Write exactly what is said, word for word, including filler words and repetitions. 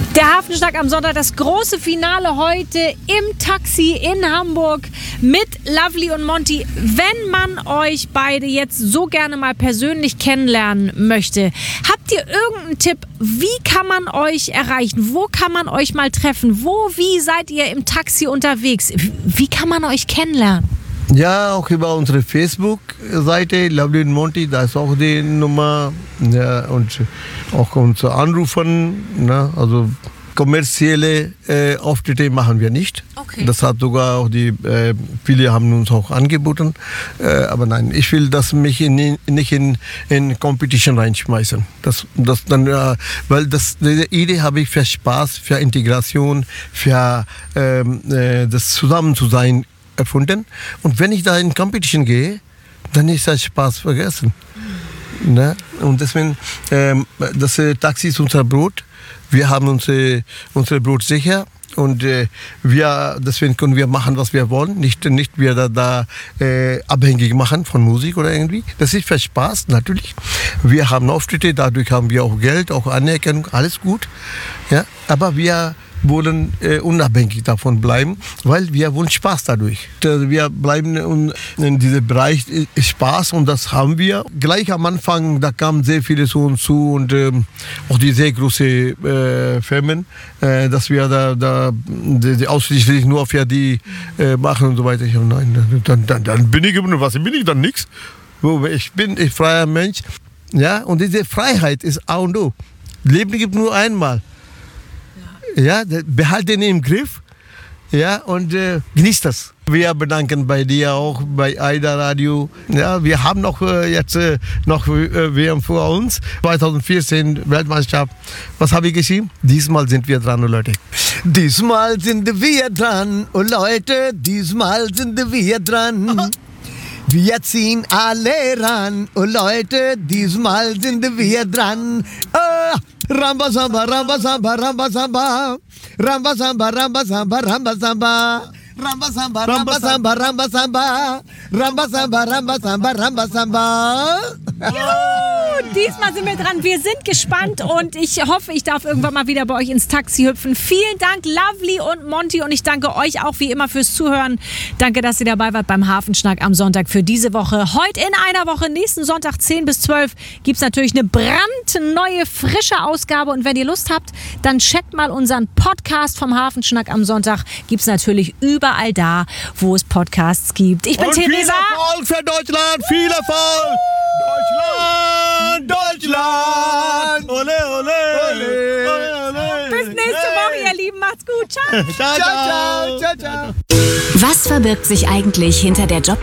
Der Hafenschnack am Sonntag, das große Finale heute im Taxi in Hamburg mit Lovely und Monty. Wenn man euch beide jetzt so gerne mal persönlich kennenlernen möchte, habt ihr irgendeinen Tipp, wie kann man euch erreichen? Wo kann man euch mal treffen? Wo, wie seid ihr im Taxi unterwegs? Wie kann man euch kennenlernen? Ja, auch über unsere Facebook-Seite, Lovely und Monty, da ist auch die Nummer. Ja, und auch unsere Anrufen, ne, also kommerzielle äh, Auftritte machen wir nicht. Okay. Das hat sogar auch die, äh, viele haben uns auch angeboten. Äh, aber nein, ich will das mich in, nicht in, in Competition reinschmeißen. Das, das dann, äh, weil das, diese Idee habe ich für Spaß, für Integration, für ähm, äh, das Zusammenzusein erfunden. Und wenn ich da in Competition gehe, dann ist das Spaß vergessen. Ne? Und deswegen, ähm, das äh, Taxi ist unser Brot. Wir haben unsere, unsere Brot sicher. Und äh, wir, deswegen können wir machen, was wir wollen. Nicht, nicht wir da, da äh, abhängig machen von Musik oder irgendwie. Das ist für Spaß, natürlich. Wir haben Auftritte, dadurch haben wir auch Geld, auch Anerkennung, alles gut. Ja? Aber wir wollen äh, unabhängig davon bleiben, weil wir wollen Spaß dadurch. Wir bleiben in, in diesem Bereich äh, Spaß und das haben wir. Gleich am Anfang, da kamen sehr viele zu uns zu und ähm, auch die sehr großen äh, Firmen, äh, dass wir da, da die, die ausschließlich nur für die äh, machen und so weiter. Ich, nein, dann, dann, dann bin ich, was bin ich dann nichts? Ich bin ein freier Mensch. Ja, und diese Freiheit ist A und O. Leben gibt nur einmal. Ja, behalte ihn im Griff, ja, und äh, genießt das. Wir bedanken bei dir auch, bei Aida Radio. Ja, wir haben noch äh, jetzt äh, noch äh, W M vor uns. zwanzig vierzehn Weltmeisterschaft. Was habe ich geschrieben? Diesmal sind wir dran, oh Leute. Diesmal sind wir dran, oh Leute, diesmal sind wir dran. Wir ziehen alle ran, oh Leute, diesmal sind wir dran. Oh, Ramba Samba, Ramba Samba, Ramba Samba, Ramba Samba, Ramba Samba, Ramba Samba, Ramba Samba, Ramba Samba, Ramba Samba, Ramba Samba, Ramba Samba, Ramba Samba. Juhu, diesmal sind wir dran. Wir sind gespannt und ich hoffe, ich darf irgendwann mal wieder bei euch ins Taxi hüpfen. Vielen Dank, Lovely und Monty, und ich danke euch auch wie immer fürs Zuhören. Danke, dass ihr dabei wart beim Hafenschnack am Sonntag für diese Woche. Heute in einer Woche, nächsten Sonntag zehn bis zwölf, gibt es natürlich eine brandneue, frische Ausgabe. Und wenn ihr Lust habt, dann checkt mal unseren Podcast vom Hafenschnack am Sonntag. Gibt es natürlich überall da, wo es Podcasts gibt. Ich bin und Theresa. Viel Erfolg für Deutschland, viel Erfolg! Deutschland, Deutschland! Ole, ole, ole, ole, ole. Bis nächste Woche, ihr Lieben. Macht's gut. Ciao. Ciao, ciao, ciao, ciao, ciao. Was verbirgt sich eigentlich hinter der Job